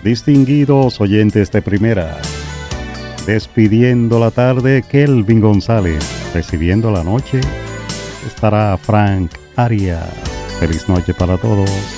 Distinguidos oyentes de primera, despidiendo la tarde, Kelvin González. Recibiendo la noche, estará Frank Arias. Feliz noche para todos.